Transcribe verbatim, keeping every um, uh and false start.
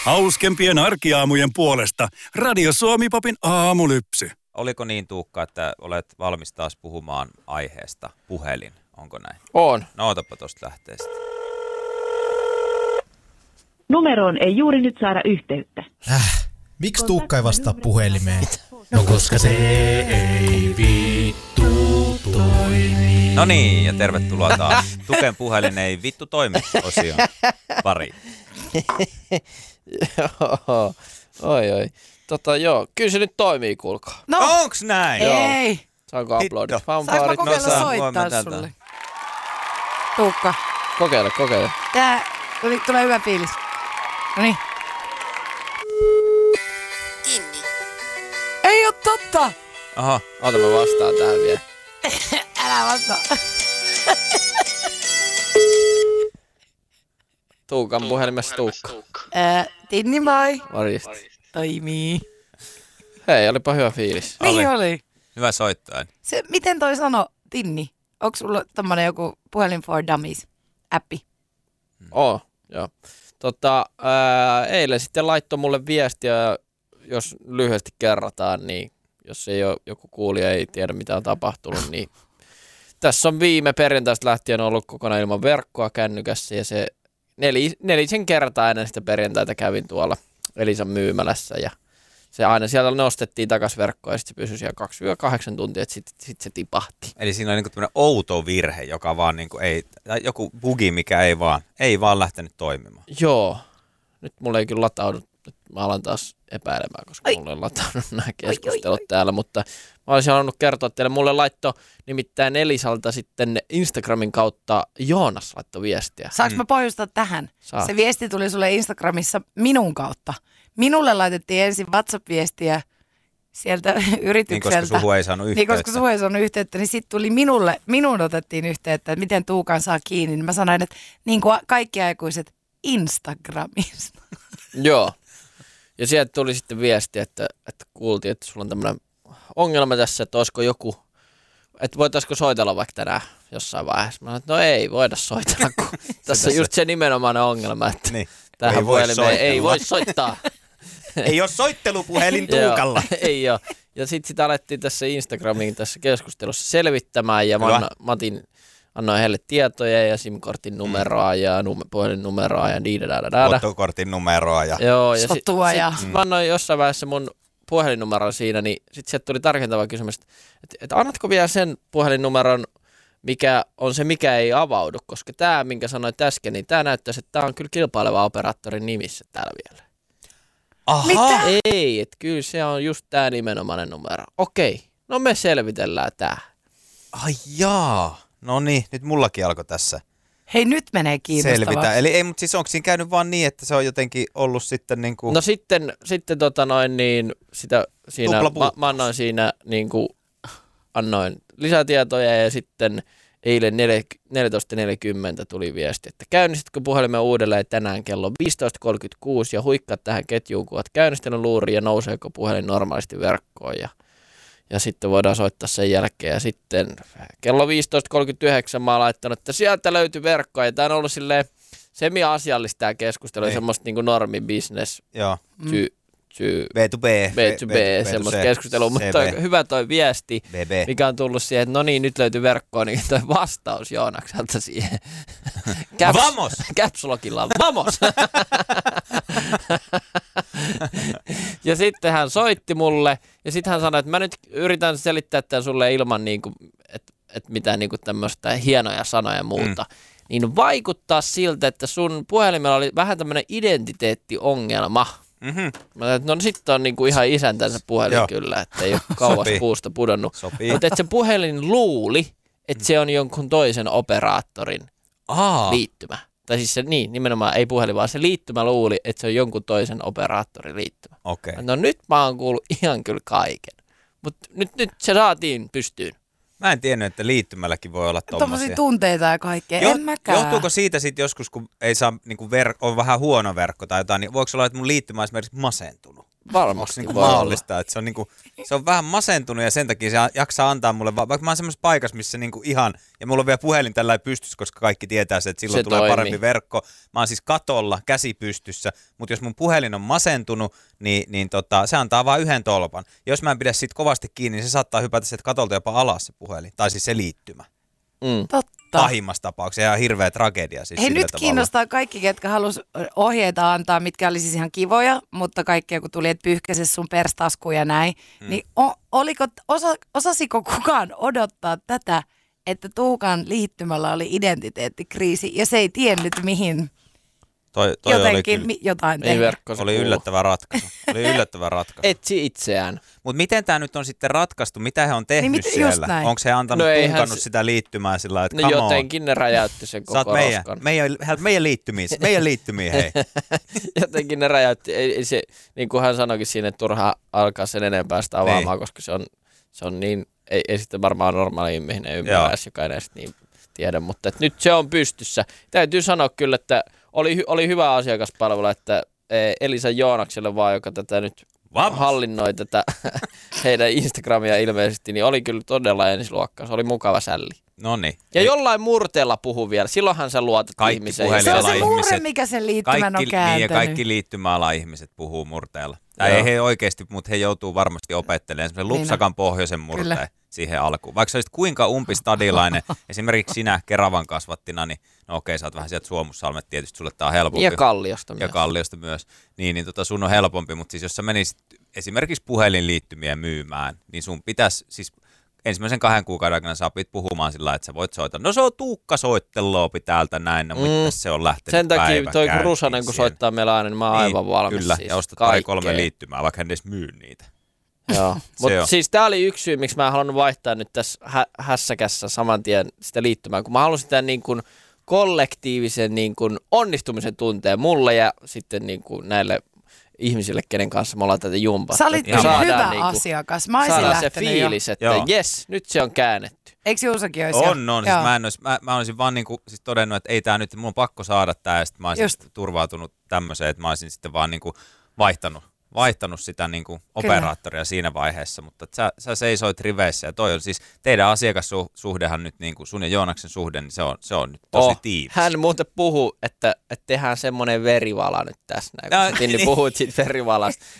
Hauskempien arkiaamujen puolesta Radio Suomi-popin aamulypsy. Oliko niin, Tuukka, että olet valmis taas puhumaan aiheesta puhelin? Onko näin? On. No otapa tosta lähtee sitten. Numeroon ei juuri nyt saada yhteyttä. Häh? Miksi Tuukka ei vastaa puhelimeen? No koska se ei vittu toimi. No niin, ja tervetuloa taas Tuken puhelin ei vittu toimi -osion pari. Joo, oi oi. Tota joo, kyllä se nyt toimii, kuulkaa. No, Onks näin? ei. Saanko uploadit? Saanko mä kokeilla saa, soittaa voin sulle? Tuukka, Kokeile, kokeile. tää tuli, tulee hyvä fiilis. Noniin. Tinni. Ei oo totta! Aha. Ota, mä vastaan tähän vielä. Älä vastaa. Tuukan puhelimessa Tuukka. Ää, Tinni moi. Morjesta. Toimii. Hei, olipa hyvä fiilis. Niin oli. Hyvä soittaja. Se, miten toi sano, Tinni? Onko sulla tommonen joku puhelin for dummies -appi? Oo, joo. Tota, ää, eilen sitten laittoi mulle viestiä, jos lyhyesti kerrataan, niin jos ei ole joku kuulija, ei tiedä mitä on tapahtunut, niin tässä on viime perjantaista lähtien ollut kokonaan ilman verkkoa kännykässä ja se neli, nelisen kertaa ennen sitä perjantaita kävin tuolla Elisan myymälässä ja se aina siellä nostettiin takaisin verkkoon ja sitten se pysyi siellä kaksi kahdeksan tuntia, että sitten sit se tipahti. Eli siinä on niinku tämmöinen outo virhe, joka vaan niinku ei, tai joku bugi, mikä ei vaan, ei vaan lähtenyt toimimaan. Joo. Nyt mulla ei kyllä lataudu. Nyt mä alan taas epäilemään, koska Ai. mulla ei lataudu nämä keskustelut oi, oi. täällä, mutta mä olisin halunnut kertoa teille. Mulle laittoi nimittäin Elisalta sitten Instagramin kautta Joonas laittoi viestiä. Saanko mä pohjustaa tähän? Saat. Se viesti tuli sulle Instagramissa minun kautta. Minulle laitettiin ensin WhatsApp-viestiä sieltä Niin, yritykseltä. koska suhu ei saanut Niin, yhteyttä. koska suhu ei saanut yhteyttä, niin sitten tuli minulle, minuun otettiin yhteyttä, että miten Tuukan saa kiinni. Niin mä sanoin, että niin kuin kaikki aikuiset Instagramista. Joo. Ja sieltä tuli sitten viesti, että, että kuultiin, että sulla on tämmöinen ongelma tässä, että olisiko joku, että voitaisiko soitella vaikka tänään jossain vaiheessa. Mä sanoin, että no ei voida soitella, kun tässä on just se nimenomainen ongelma, että Niin. tähän Ei voi puhelimeen ei soitella. voi soittaa. Ei ole soittelupuhelin Tuukalla. Joo, ei ole. Ja sitten sitä alettiin tässä Instagramiin tässä keskustelussa selvittämään ja mä Hyvä. anna, Matin annoin heille tietoja ja SIM-kortin numeroa ja num- puhelinnumeroa ja diidadadada. Ottokortin numeroa ja... Joo, ja sit, Sotua sit, ja- sit mä annoin jossain vaiheessa mun puhelinnumeron siinä, niin sitten sieltä tuli tarkentava kysymys, että, että annatko vielä sen puhelinnumeron, mikä on se, mikä ei avaudu, koska tämä, minkä sanoit äsken, niin tämä näyttäisi, että tämä on kyllä kilpaileva operaattorin nimissä täällä vielä. Aha! Mitä? Ei, että kyllä se on just tämä nimenomainen numero. Okei, no me selvitellään tämä. Ai jaa. No niin, nyt mullakin alkoi tässä Hei, nyt menee kiinnostavaksi. selvitä. Eli ei, mutta siis onko siinä käynyt vaan niin, että se on jotenkin ollut sitten niin kuin... No sitten, sitten tota noin niin, sitä siinä, mä, Tuplapuukkaus. mä annoin siinä niin kuin, annoin lisätietoja ja sitten eilen neljätoista neljäkymmentä tuli viesti, että käynnistätkö puhelimen uudelleen tänään kello viisitoista kolmekymmentäkuusi ja huikkaat tähän ketjuun, kun olet käynnistänyt luuri ja nouseeko puhelin normaalisti verkkoon ja, ja sitten voidaan soittaa sen jälkeen ja sitten kello viisitoista kolmekymmentäyhdeksän mä oon laittanut, että sieltä löytyi verkkoa ja tämä on ollut silleen semi-asiallista tämä keskustelu, Niin. semmoista niin kuin normi-business Joo. ty, ty, B to B. B to B, semmoista keskustelua, mutta toi, hyvä toi viesti, B B. mikä on tullut siihen, että no niin, nyt löytyy verkkoa, niin toi vastaus Joonakselta siihen. Caps, Vamos! Caps Lockilla on vamos! Ja sitten hän soitti mulle, ja sitten hän sanoi, että mä nyt yritän selittää tämän sulle ilman, niin kuin, että, että mitään niin kuin tämmöistä hienoja sanoja ja muuta. Mm. Niin vaikuttaa siltä, että sun puhelimella oli vähän tämmöinen identiteettiongelma. Mhm. Mä sanoin, että no sitten on niinku ihan isäntänsä puhelin Joo. kyllä, että ei ole kauas Sopii. puusta pudonnut. Sopii. Mutta että se puhelin luuli, että se on jonkun toisen operaattorin Aa. liittymä. Tai siis se, niin, nimenomaan ei puhelin, vaan se liittymä luuli, että se on jonkun toisen operaattorin liittymä. Okei. Okay. No nyt mä oon kuullut ihan kyllä kaiken. Mutta nyt, nyt se saatiin pystyyn. Mä en tiennyt, että liittymälläkin voi olla tommosia. Tommosia tunteita ja kaikkea, Jo- en mäkään. Johtuuko siitä sitten joskus, kun ei saa, niinku ver- on vähän huono verkko tai jotain, niin voiko olla, että mun liittymä on esimerkiksi masentunut? Varmasti niinku voi olla. mahdollista, että se on, niinku, se on vähän masentunut ja sen takia se jaksaa antaa mulle, va- vaikka mä oon semmoisessa paikassa, missä niinku ihan, ja mulla on vielä puhelin tällä pystyssä, koska kaikki tietää se, että silloin Se tulee toimii. parempi verkko. Mä oon siis katolla, käsi pystyssä, mutta jos mun puhelin on masentunut, niin, niin tota, se antaa vain yhden tolpan. Jos mä en pidä siitä kovasti kiinni, niin se saattaa hypätä sieltä katolta jopa alas se puhelin, tai siis se liittymä. Mm. Totta. Pahimmassa tapauksessa ihan hirveä tragedia siis Hei, sillä nyt tavalla. kiinnostaa kaikki, ketkä halus ohjeita antaa, mitkä oli siis ihan kivoja, mutta kaikkea kun tuli, että pyyhkäse sun perstaskuun ja näin, mm. niin o, oliko, osa, osasiko kukaan odottaa tätä, että Tuukan liittymällä oli identiteettikriisi ja se ei tiennyt mihin Toi, toi oli jotenkin kyllä, mi, jotain Ei tehdä. verkko se oli kuuluu. yllättävä ratkaisu. Oli yllättävä ratkaisu. Etsi itseään. Mutta miten tämä nyt on sitten ratkaistu? Mitä he on tehnyt Niin mit- just siellä? näin. Onko he antanut, No no eihän tunkannut se- sitä liittymää sillä lailla, että No come on, jotenkin ne räjäytti sen sä oot koko meidän, roskan. meidän, meidän liittymiin, meidän liittymiin, hei. Jotenkin ne räjäytti. Ei, ei se, niin kuin hän sanoikin siinä, että turhaa alkaa sen enempää sitä avaamaan, Niin. koska se on, se on niin, ei, ei sitten varmaan normaali ihminen ymmärrä, jos jokainen ei sitten niin tiedä, mutta että nyt se on pystyssä. Täytyy sanoa kyllä, että oli, hy- oli hyvä asiakaspalvelu, että eh, Elisa Joonakselle vaan, joka tätä nyt Vamos. hallinnoi tätä heidän Instagramia ilmeisesti, niin oli kyllä todella ensiluokkaa. Se oli mukava sälli. No niin. Ja jollain murteella puhuu vielä. Silloinhan sä luotat Kaikki ihmiseen. Se on puhelimella se ihmiset- murre, mikä sen liittymän on Kaikki, kääntänyt. niin, ja kaikki liittymäala ihmiset puhuu murteella. Tai Joo. ei he oikeasti, mutta he joutuu varmasti opettelemaan semmoisen Niin lupsakan pohjoisen murteen Kyllä. siihen alkuun. Vaikka sä olisit kuinka umpistadilainen, esimerkiksi sinä Keravan kasvattina, niin no okei, sä oot vähän sieltä Suomussalmet, tietysti sulle tää on helpompi. Ja Kalliosta ja myös. Kalliosta myös, niin, niin tota sun on helpompi, mutta siis jos sä menisit esimerkiksi puhelinliittymiä myymään, niin sun pitäisi, siis ensimmäisen kahden kuukauden aikana sä opit puhumaan sillä lailla, että sä voit soittaa, no se on Tuukka soitteloopi täältä näin, no Mm. mm. se on lähtenyt Sen takia päivä toi kun käyntiin Rusanen, kun siellä. soittaa meillä aina, niin mä oon aivan valmis. Kyllä, siis ja ostat pari kaikkeen. kolme liittymää, vaikka en edes myy niitä. Joo, mutta on. siis tää oli yksi syy, miksi mä en halunnut vaihtaa nyt tässä hä- hässäkässä saman tien sitä liittymää, kun mä haluan sitä niin kuin kollektiivisen niin kuin onnistumisen tunteen mulle ja sitten niin kuin näille ihmisille, kenen kanssa me ollaan tätä jumpattu. Sä olit Ihan kyllä saadaan hyvä niin kuin, asiakas. Mä olisin saadaan se lähtenyt fiilis, että Joo. jes, nyt se on käännetty. jo. Eikö Juusakin olisi On, jo? on. Siis Joo. mä, en ois, mä, mä olisin vaan niinku, siis todennut, että ei tää nyt, mulla on pakko saada tää, ja sitten mä olisin Just. turvautunut tämmöiseen, että mä olisin sitten vaan niinku vaihtanut, vaihtanut sitä niinku operaattoria siinä vaiheessa, mutta et sä, sä seisoit riveissä, ja toi on siis, teidän asiakassuhdehan nyt, niinku sun ja Joonaksen suhde, niin se on, se on nyt tosi Oh, tiivis. hän muuten puhuu, että, että tehdään semmoinen verivala nyt tässä näin. No, Kun Tinni niin. puhuit siitä verivalasta.